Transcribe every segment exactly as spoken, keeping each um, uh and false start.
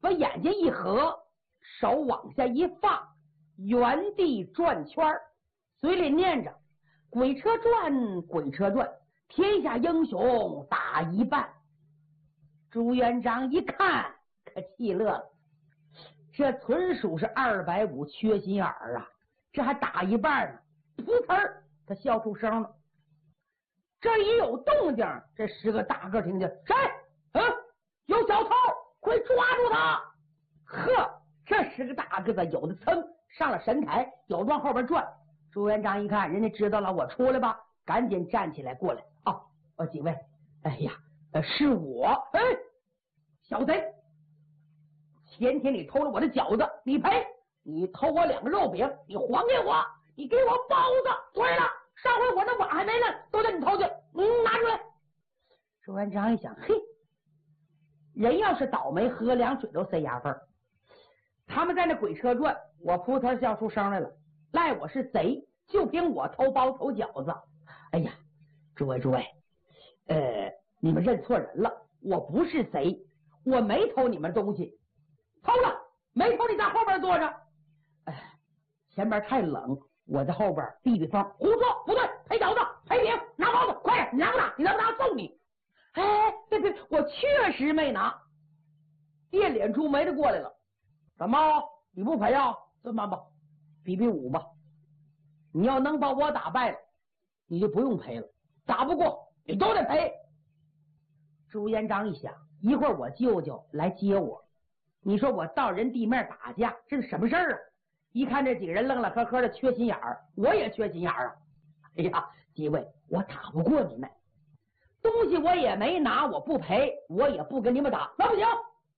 把眼睛一合，手往下一放，原地转圈儿，嘴里念着鬼车转鬼车转，天下英雄打一半。朱元璋一看可气乐了，这纯属是二百五缺心眼儿啊，这还打一半呢，噗呲儿他笑出声了。这一有动静，这十个大个听见，谁？嗯，有小偷，快抓住他！呵，这十个大个子有的噌上了神台，有的往后边转。朱元璋一看人家知道了，我出来吧，赶紧站起来过来。哦，哦，几位，哎呀，是我。哎，小贼，前天你偷了我的饺子，你赔；你偷我两个肉饼，你还给我；你给我包子。对了，上回我那碗还没呢，都叫你偷去，你拿出来。朱元璋一想，嘿，人要是倒霉，喝凉水都塞牙缝。他们在那鬼车转，我扑腾笑出声来了，赖我是贼，就凭我偷包偷饺子。哎呀，诸位诸位，呃，你们认错人了，我不是贼，我没偷你们东西。偷了没偷？你在后边坐着。哎，前边太冷，我在后边避避风。胡说，不对，赔饺子，赔饼，拿包子，快点，你拿不拿？你拿不拿？揍你！哎，对对，我确实没拿。电脸出眉的过来了，怎么你不赔啊？这么办吧，比比武吧。你要能把我打败了，你就不用赔了；打不过，你都得赔。朱元璋一想，一会儿我舅舅来接我，你说我到人地面打架，这是什么事儿啊？一看这几个人愣愣呵呵的，缺心眼儿，我也缺心眼儿啊！哎呀，几位，我打不过你们，东西我也没拿，我不赔，我也不跟你们打，那不行。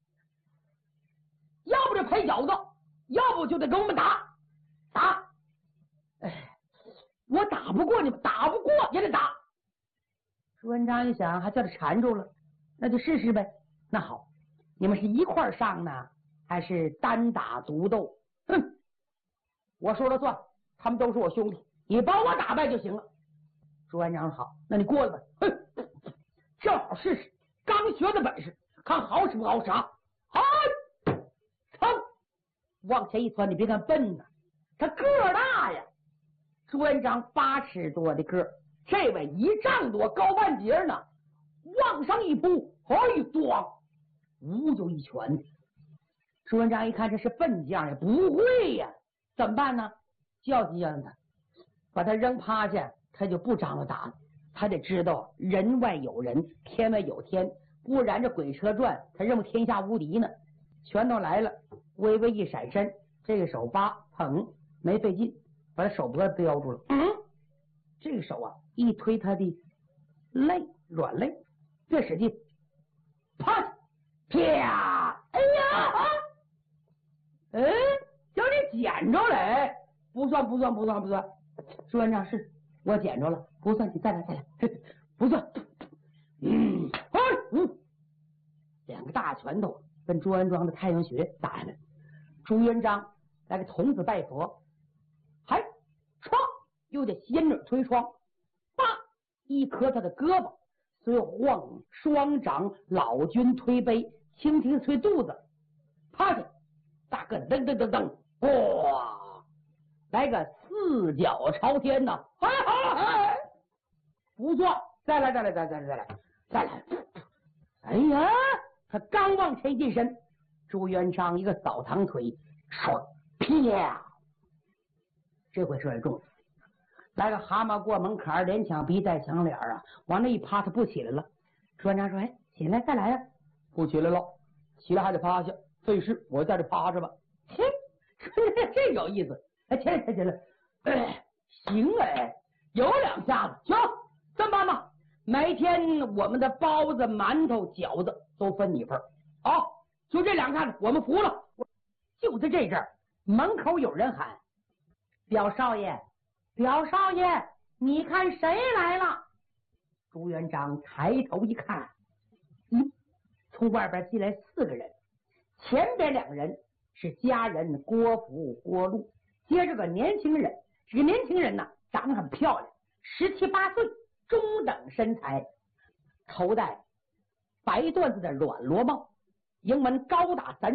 要不就赔饺子，要不就得跟我们打打。哎，我打不过你们，打不过也得打。朱元璋一想，还叫他缠住了，那就试试呗。那好，你们是一块上呢，还是单打独斗？哼，我说了算，他们都是我兄弟，你把我打败就行了。朱元璋好，那你过来吧。哼，正好试试刚学的本事，看好使不好使啊！好。往前一窜，你别看笨呐，他个儿大呀。朱元璋八尺多的个儿，这位一丈多，高半截呢。往上一扑，哎，咣，呜就一拳。朱元璋一看这是笨将呀，不会呀，怎么办呢？教训教训他，把他扔趴下，他就不张罗打了。他得知道人外有人，天外有天，不然这鬼车转，他认为天下无敌呢。拳头来了，微微一闪身，这个手扒捧没费劲，把他手脖子叼住了。嗯，这个手啊，一推他的肋软肋，别使劲，啪啪！哎呀，哎，叫你捡着来，不算不算不算不算。朱元璋是我捡着了，不算，你再来再来，不算。嗯，哎，嗯，两个大拳头跟朱元璋的太阳穴打下来。朱元璋来个童子拜佛，还唰又得仙女推窗，叭一磕他的胳膊，随晃双掌老君推杯，轻轻捶肚子，趴下，大个噔噔噔噔，哇，来个四脚朝天呐！哎哎哎，不错，再来再来再来再来再来！哎呀，他刚往前进身，朱元璋一个扫堂腿，唰啪，这回摔中了，来个蛤蟆过门槛，连抢鼻带抢脸啊！往那一趴，他不起来了。朱元璋说：“哎，起来再来呀！”不起来了，起来还得趴下，费事，我在这趴着吧。嘿，这有意思。哎，起来起来起来，哎，行哎，有两下子，行，这么办吧？每天我们的包子、馒头、饺子都分你份。好，就这两下子，我们服了。就在这阵儿，门口有人喊：“表少爷，表少爷，你看谁来了？”朱元璋抬头一看，嗯，从外边进来四个人，前边两个人是家人郭福、郭禄，接着个年轻人，这个年轻人呢长得很漂亮，十七八岁，中等身材，头戴白缎子的软罗帽，营门高达三